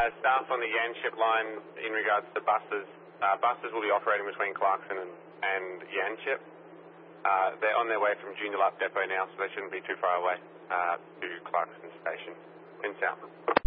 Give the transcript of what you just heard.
Staff on the Yanchep line in regards to buses. Buses will be operating between Clarkson and Yanchep. They're on their way from Joondalup Depot now, so they shouldn't be too far away to Clarkson Station in south.